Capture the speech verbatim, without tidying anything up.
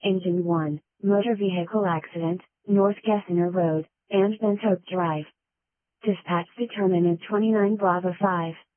Engine one, Motor Vehicle Accident, North Gessinger Road, and Benthope Drive. Dispatch determinant twenty-nine Bravo five.